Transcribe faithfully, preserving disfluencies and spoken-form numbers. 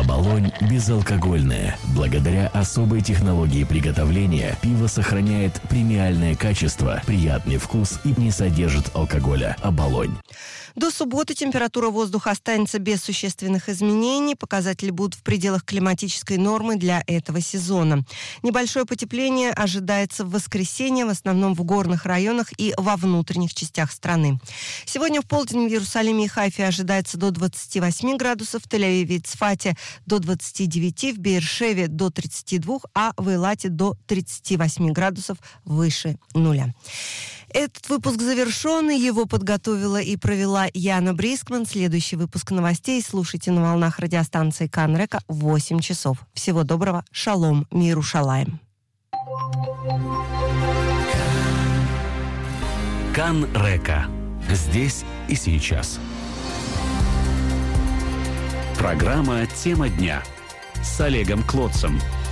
Оболонь безалкогольное. Благодаря особой технологии приготовления пиво сохраняет премиальное качество, приятный вкус и не содержит алкоголя. Оболонь. До субботы температура воздуха останется без существенных изменений. Показатели будут в пределах климатической нормы для этого сезона. Небольшое потепление ожидается в воскресенье, в основном в горных районах и во внутренних частях страны. Сегодня в полдень в Иерусалиме и Хайфе ожидается до двадцати восьми градусов, в Тель-Авиве и Цфате до двадцати девяти, в Беэр-Шеве до тридцати двух, а в Эйлате до тридцати восьми градусов выше нуля. Этот выпуск завершен. Его подготовила и провела Яна Брискман. Следующий выпуск новостей слушайте на волнах радиостанции Кан Река в восемь часов. Всего доброго. Шалом. Миру шалаем. Кан Река. Здесь и сейчас. Программа «Тема дня» с Олегом Клотцем.